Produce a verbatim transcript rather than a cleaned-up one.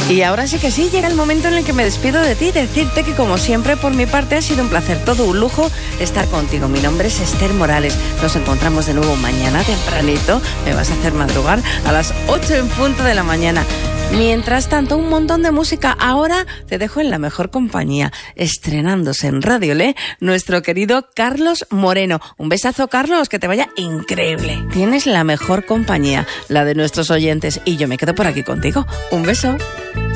Y ahora sí que sí, llega el momento en el que me despido de ti, decirte que como siempre por mi parte ha sido un placer, todo un lujo estar contigo. Mi nombre es Esther Morales, nos encontramos de nuevo mañana tempranito, me vas a hacer madrugar a las ocho en punto de la mañana. Mientras tanto, un montón de música. Ahora te dejo en la mejor compañía, estrenándose en Radio Le, nuestro querido Carlos Moreno. Un besazo, Carlos, que te vaya increíble. Tienes la mejor compañía, la de nuestros oyentes, y yo me quedo por aquí contigo. Un beso.